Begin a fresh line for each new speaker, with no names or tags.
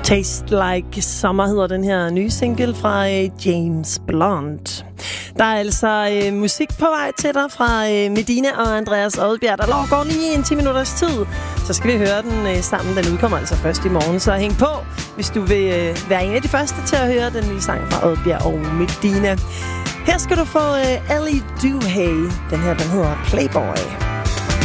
Taste Like Summer hedder den her nye single fra James Blunt. Der er altså musik på vej til dig fra Medina og Andreas Odbjerg. Der går lige en 10 minutters tid, så skal vi høre den sammen. Den udkommer altså først i morgen, så hæng på, hvis du vil være en af de første til at høre den nye sang fra Odbjerg og Medina. Her skal du få Ellie Duhay. Den her, den hedder Playboy.